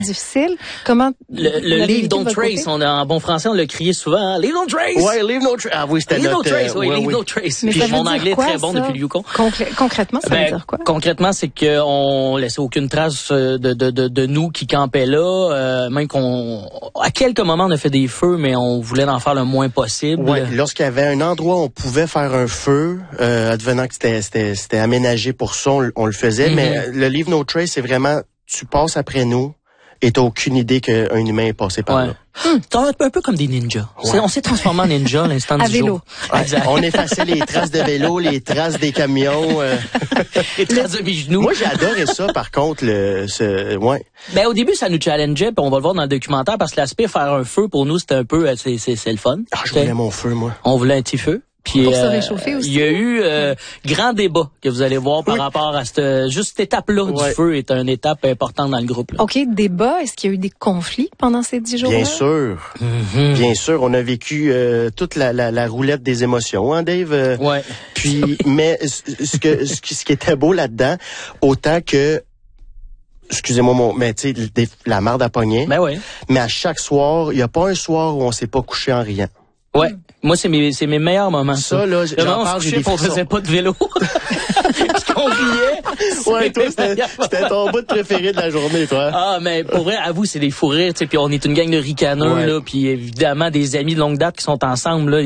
difficile. Comment le Leave Don't Trace, en bon français, on l'a crié souvent. Hein? Leave No Trace. Ouais, Leave No Trace. Ah oui, c'était Leave notre. No Trace, Leave No Trace. Mais puis mon anglais est très bon depuis le Yukon. Concrètement, ça veut dire quoi? Concrètement, c'est qu'on laissait aucune trace de nous qui campaient là, même à quelques moments on a fait des feux, mais on voulait en faire le moins possible. Ouais, lorsqu'il y avait un endroit où on pouvait faire un feu, advenant que c'était aménagé pour ça, on le faisait. Mais le Leave No Trace, c'est vraiment, tu passes après nous et t'as aucune idée qu'un humain est passé par là. Un peu comme des ninjas. Ouais. On s'est transformé en ninja à l'instant du vélo. jour. Exact. On effaçait les traces de vélo, les traces des camions. Les traces de mes genoux. Moi, j'ai adoré ça, par contre. Ben, au début, ça nous challengeait, puis on va le voir dans le documentaire, parce que l'aspect faire un feu, pour nous, c'était un peu, c'est le fun. Ah, je voulais mon feu, moi. On voulait un petit feu. Puis, pour se réchauffer aussi. Il y a eu grand débat que vous allez voir par rapport à cette étape-là du feu est une étape importante dans le groupe. Là. OK, débat. Est-ce qu'il y a eu des conflits pendant ces 10 jours-là? Bien sûr. Bien sûr. On a vécu toute la roulette des émotions, hein, Dave? Ouais. Puis, mais ce qui était beau là-dedans, autant que excusez-moi, mais tu sais, la marde à pogner. Ben ouais. Mais à chaque soir, il n'y a pas un soir où on s'est pas couché en riant. Ouais. Moi, c'est mes meilleurs moments. Ça, là, j'en parle, j'ai des frissons. On faisait pas de vélo. Puis qu'on riait. Ouais, toi, c'était ton bout préféré de la journée, toi. Ah, mais pour vrai, avoue, c'est des fous rires, tu sais, puis on est une gang de ricaneux, là, puis évidemment, des amis de longue date qui sont ensemble, là.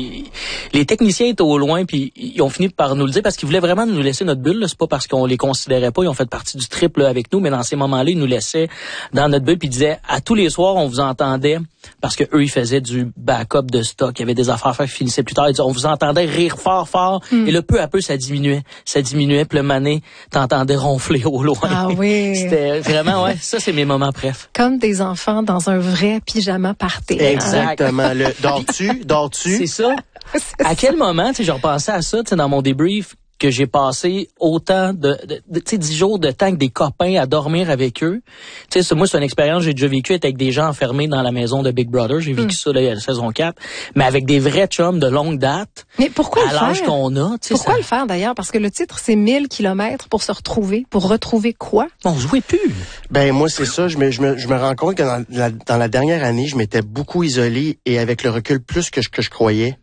Les techniciens étaient au loin, puis ils ont fini par nous le dire parce qu'ils voulaient vraiment nous laisser notre bulle, là. C'est pas parce qu'on les considérait pas, ils ont fait partie du trip, là, avec nous, mais dans ces moments-là, ils nous laissaient dans notre bulle, puis ils disaient, à tous les soirs, on vous entendait, parce que eux, ils faisaient du backup de stock, il y avait des affaires à faire qui finissaient plus tard, ils disaient, on vous entendait rire fort, et là, peu à peu, ça diminuait, puis le mané, t'entendais ronfler au loin. Ah oui. C'était vraiment, ça, c'est mes moments préf. Comme des enfants dans un vrai pyjama party. Exactement. Dors-tu? C'est ça. À quel moment, tu sais, je repensais à ça, tu sais, dans mon débrief, que j'ai passé autant de 10 jours de temps avec des copains à dormir avec eux. Tu sais, moi, c'est une expérience que j'ai déjà vécue avec des gens enfermés dans la maison de Big Brother. J'ai vécu ça, là, il y a la saison 4. Mais avec des vrais chums de longue date. Mais pourquoi le faire? À l'âge qu'on a, tu sais. Pourquoi le faire, d'ailleurs? Parce que le titre, c'est 1000 kilomètres pour se retrouver. Pour retrouver quoi? On jouait plus. Ben, moi, c'est ça. Je me rends compte que dans la dernière année, je m'étais beaucoup isolé et avec le recul plus que je croyais.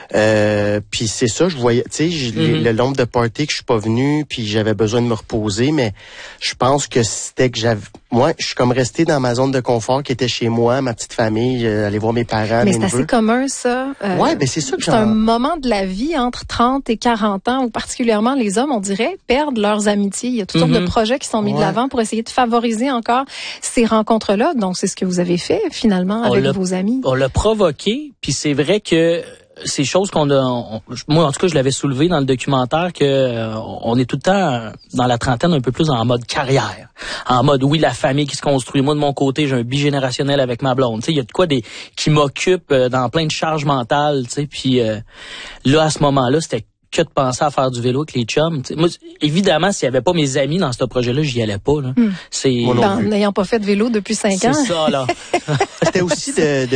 Puis c'est ça, je voyais, tu sais, le nombre de parties que je suis pas venu, puis j'avais besoin de me reposer, mais je pense que c'était que moi, je suis comme resté dans ma zone de confort qui était chez moi, ma petite famille, aller voir mes parents, mais mes c'est neveux. assez commun, ça. Ben c'est ça que c'est un moment de la vie entre 30 et 40 ans où particulièrement les hommes, on dirait, perdent leurs amitiés. Il y a toutes sortes de projets qui sont mis de l'avant pour essayer de favoriser encore ces rencontres-là. Donc, c'est ce que vous avez fait, finalement, avec vos amis. On l'a provoqué, puis c'est vrai que ces choses moi en tout cas je l'avais soulevé dans le documentaire que on est tout le temps dans la trentaine un peu plus en mode carrière, en mode la famille qui se construit. Moi de mon côté j'ai un bigénérationnel avec ma blonde, tu sais il y a de quoi qui m'occupe dans plein de charges mentales, tu sais puis là à ce moment-là c'était que de penser à faire du vélo avec les chums. T'sais. Moi, évidemment, s'il n'y avait pas mes amis dans ce projet-là, j'y allais pas. Là. N'ayant pas fait de vélo depuis 5 ans. C'est ça, là. C'était aussi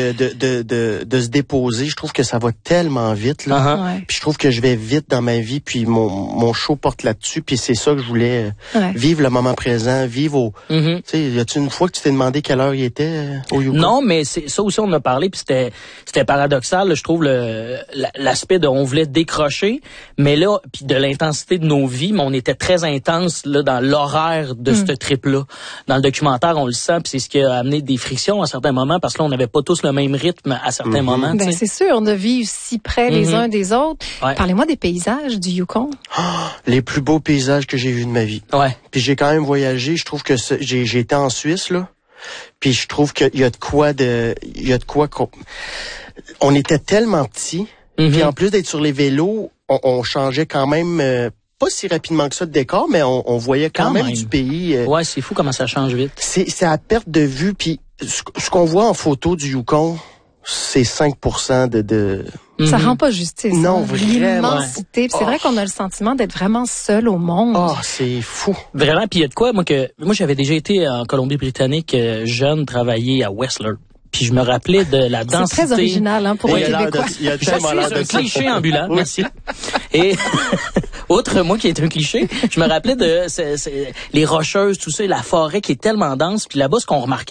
de se déposer. Je trouve que ça va tellement vite, là. Puis je trouve que je vais vite dans ma vie, puis mon show porte là-dessus, puis c'est ça que je voulais vivre le moment présent, vivre au... Tu sais, y a-tu une fois que tu t'es demandé quelle heure il était au Yukon? Non, mais c'est ça aussi, on en a parlé, puis c'était paradoxal, là, je trouve, l'aspect de on voulait décrocher, mais là, puis de l'intensité de nos vies, mais on était très intense là dans l'horaire de ce trip-là. Dans le documentaire, on le sent, puis c'est ce qui a amené des frictions à certains moments, parce que là, on n'avait pas tous le même rythme à certains moments. Ben, c'est sûr, de vivre si près les uns des autres. Ouais. Parlez-moi des paysages du Yukon. Les plus beaux paysages que j'ai vus de ma vie. Ouais. Puis j'ai quand même voyagé. Je trouve que j'ai été en Suisse, là. Puis je trouve qu'il y a de quoi on était tellement petits. Puis en plus d'être sur les vélos, on changeait quand même pas si rapidement que ça de décor, mais on voyait quand même du pays. Ouais, c'est fou comment ça change vite. C'est à perte de vue. Puis ce qu'on voit en photo du Yukon, c'est 5% de... Ça rend pas justice. Non, vraiment. L'immensité. C'est vrai qu'on a le sentiment d'être vraiment seul au monde. Oh, c'est fou. Vraiment. Puis il y a de quoi, moi j'avais déjà été en Colombie-Britannique jeune, travailler à Whistler. Puis je me rappelais de la densité. C'est très original, hein, pour les Québécois. Il y a tellement l'air de un cliché ambulant. Oui. Merci. Et outre moi qui est un cliché, je me rappelais de les Rocheuses, tout ça, la forêt qui est tellement dense. Puis là-bas, ce qu'on remarquait